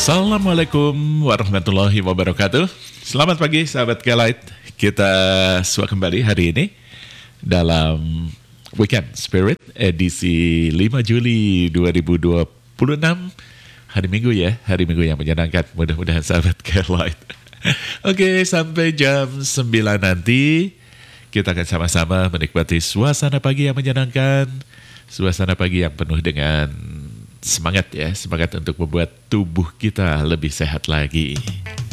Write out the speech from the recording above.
Assalamualaikum warahmatullahi wabarakatuh. Selamat pagi sahabat Kelight. Kita suka kembali hari ini dalam Weekend Spirit edisi 5 Juli 2026. Hari Minggu ya, hari Minggu yang menyenangkan. Mudah-mudahan sahabat Kelight. Oke, sampai jam 9 nanti kita akan sama-sama menikmati suasana pagi yang menyenangkan. Suasana pagi yang penuh dengan semangat ya, semangat untuk membuat tubuh kita lebih sehat lagi.